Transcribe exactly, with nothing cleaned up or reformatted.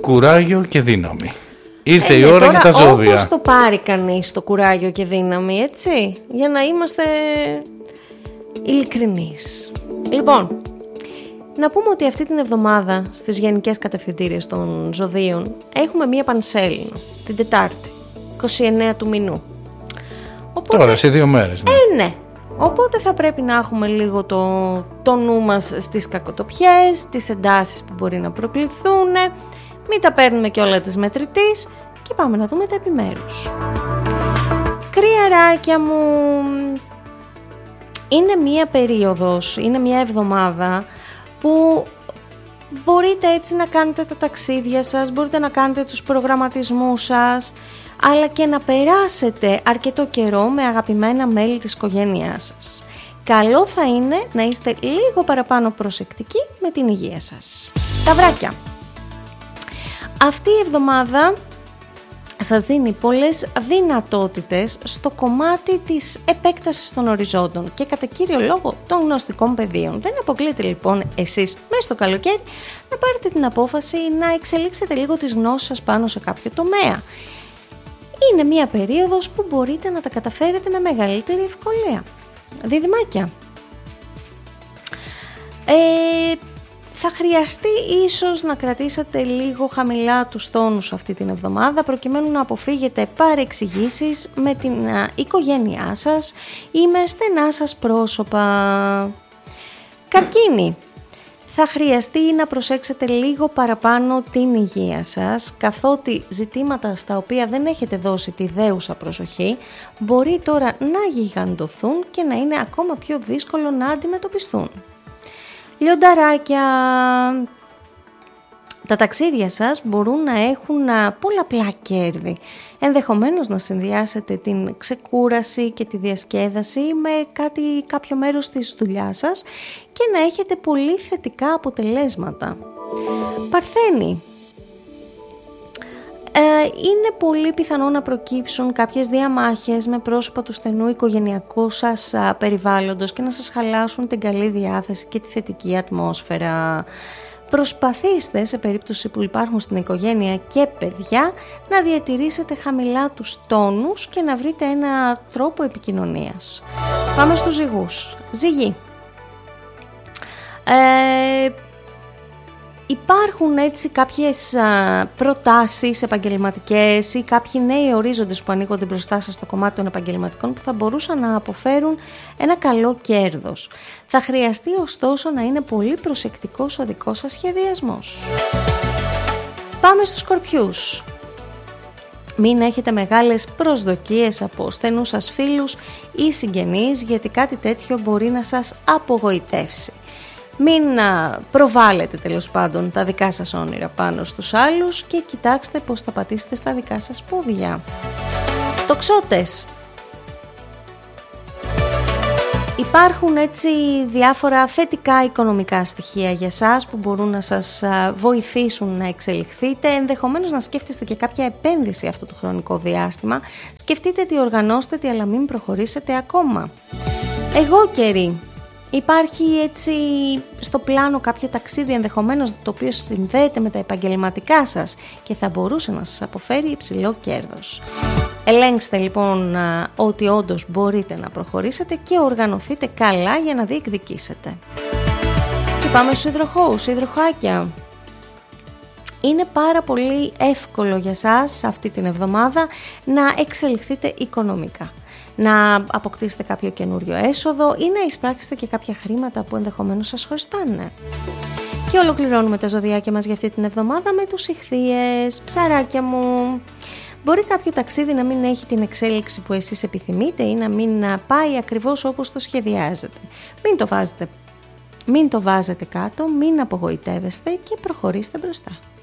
κουράγιο και δύναμη. Ήρθε ε, η ώρα τώρα, για τα ζώδια. Όπως το πάρει κανείς το κουράγιο και δύναμη, έτσι, για να είμαστε ειλικρινείς. Λοιπόν, να πούμε ότι αυτή την εβδομάδα στις γενικές κατευθυντήριες των ζωδίων έχουμε μία πανσέλινο, την Τετάρτη, είκοσι εννέα του μηνού. Οπότε, τώρα σε δύο μέρες. Ναι. Ε, ναι. Οπότε θα πρέπει να έχουμε λίγο το, το νου μας στις κακοτοπιές, τις εντάσεις που μπορεί να προκληθούν, μην τα παίρνουμε και όλα τις μετρητής και πάμε να δούμε τα επιμέρους. Κρυαράκια μου, είναι μία περίοδος, είναι μία εβδομάδα που μπορείτε έτσι να κάνετε τα ταξίδια σας, μπορείτε να κάνετε τους προγραμματισμούς σας, αλλά και να περάσετε αρκετό καιρό με αγαπημένα μέλη της οικογένειάς σας. Καλό θα είναι να είστε λίγο παραπάνω προσεκτικοί με την υγεία σας. Ταυράκια. Αυτή η εβδομάδα σας δίνει πολλές δυνατότητες στο κομμάτι της επέκτασης των οριζόντων και κατά κύριο λόγο των γνωστικών πεδίων. Δεν αποκλείεται λοιπόν εσείς μέσα στο καλοκαίρι να πάρετε την απόφαση να εξελίξετε λίγο τις γνώσεις σας πάνω σε κάποιο τομέα. Είναι μια περίοδος που μπορείτε να τα καταφέρετε με μεγαλύτερη ευκολία. Διδυμάκια. Ε, θα χρειαστεί ίσως να κρατήσετε λίγο χαμηλά τους τόνους αυτή την εβδομάδα προκειμένου να αποφύγετε παρεξηγήσεις με την α, οικογένειά σας ή με στενά σας πρόσωπα. Καρκίνη. Θα χρειαστεί να προσέξετε λίγο παραπάνω την υγεία σας, καθότι ζητήματα στα οποία δεν έχετε δώσει τη δέουσα προσοχή μπορεί τώρα να γιγαντωθούν και να είναι ακόμα πιο δύσκολο να αντιμετωπιστούν. Λιονταράκια, τα ταξίδια σας μπορούν να έχουν πολλαπλά κέρδη. Ενδεχομένως να συνδυάσετε την ξεκούραση και τη διασκέδαση με κάτι, κάποιο μέρος της δουλειάς σας και να έχετε πολύ θετικά αποτελέσματα. Παρθένη. Ε, είναι πολύ πιθανό να προκύψουν κάποιες διαμάχες με πρόσωπα του στενού οικογενειακού σας α, περιβάλλοντος και να σας χαλάσουν την καλή διάθεση και τη θετική ατμόσφαιρα. Προσπαθήστε σε περίπτωση που υπάρχουν στην οικογένεια και παιδιά να διατηρήσετε χαμηλά τους τόνους και να βρείτε ένα τρόπο επικοινωνίας. Πάμε στους ζυγούς. Ζυγή. Ε, Υπάρχουν έτσι κάποιες α, προτάσεις επαγγελματικές ή κάποιοι νέοι ορίζοντες που ανοίγονται μπροστά σας στο κομμάτι των επαγγελματικών που θα μπορούσαν να αποφέρουν ένα καλό κέρδος. Θα χρειαστεί ωστόσο να είναι πολύ προσεκτικός ο δικός σας σχεδιασμός. Πάμε στους Σκορπιούς. Μην έχετε μεγάλες προσδοκίες από στενούς σας φίλους ή συγγενείς γιατί κάτι τέτοιο μπορεί να σας απογοητεύσει. Μην προβάλλετε τέλος πάντων τα δικά σας όνειρα πάνω στους άλλους και κοιτάξτε πώς θα πατήσετε στα δικά σας πόδια. Τοξότες. Υπάρχουν έτσι διάφορα θετικά οικονομικά στοιχεία για σας που μπορούν να σας βοηθήσουν να εξελιχθείτε. Ενδεχομένως να σκέφτεστε και κάποια επένδυση αυτό το χρονικό διάστημα. Σκεφτείτε τι οργανώστε τι αλλά μην προχωρήσετε ακόμα. Εγώ καιρή. Υπάρχει έτσι στο πλάνο κάποιο ταξίδι ενδεχομένως το οποίο συνδέεται με τα επαγγελματικά σας και θα μπορούσε να σας αποφέρει υψηλό κέρδος. Ελέγξτε λοιπόν ότι όντως μπορείτε να προχωρήσετε και οργανωθείτε καλά για να διεκδικήσετε. Και πάμε στους υδροχόους, υδροχάκια. Είναι πάρα πολύ εύκολο για σας αυτή την εβδομάδα να εξελιχθείτε οικονομικά. Να αποκτήσετε κάποιο καινούριο έσοδο ή να εισπράξετε και κάποια χρήματα που ενδεχομένως σας χρωστάνε. Και ολοκληρώνουμε τα ζωδιάκια μας για αυτή την εβδομάδα με τους Ιχθύες. Ψαράκια μου, μπορεί κάποιο ταξίδι να μην έχει την εξέλιξη που εσείς επιθυμείτε ή να μην πάει ακριβώς όπως το σχεδιάζετε. Μην το βάζετε, μην το βάζετε κάτω, μην απογοητεύεστε και προχωρήστε μπροστά.